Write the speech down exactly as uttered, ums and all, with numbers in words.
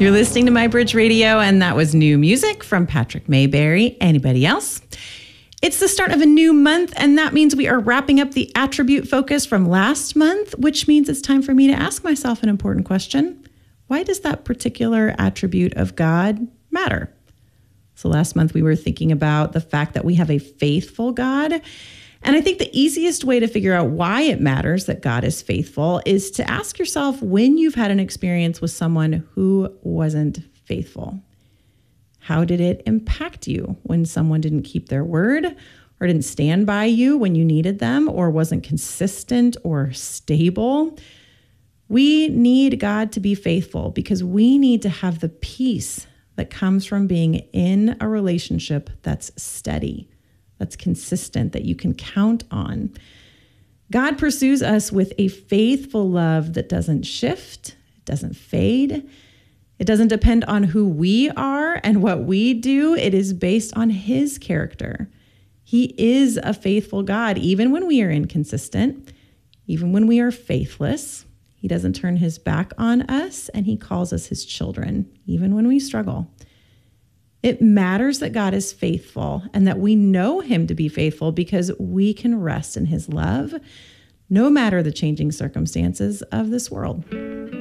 You're listening to My Bridge Radio, and that was new music from Patrick Mayberry. Anybody else? It's the start of a new month, and that means we are wrapping up the attribute focus from last month, which means it's time for me to ask myself an important question. Why does that particular attribute of God matter? So last month we were thinking about the fact that we have a faithful God. And I think the easiest way to figure out why it matters that God is faithful is to ask yourself when you've had an experience with someone who wasn't faithful. How did it impact you when someone didn't keep their word or didn't stand by you when you needed them or wasn't consistent or stable? We need God to be faithful because we need to have the peace that comes from being in a relationship that's steady, that's consistent, that you can count on. God pursues us with a faithful love that doesn't shift, doesn't fade. It doesn't depend on who we are and what we do. It is based on his character. He is a faithful God, even when we are inconsistent, even when we are faithless. He doesn't turn his back on us, and he calls us his children, even when we struggle. It matters that God is faithful and that we know him to be faithful because we can rest in his love, no matter the changing circumstances of this world.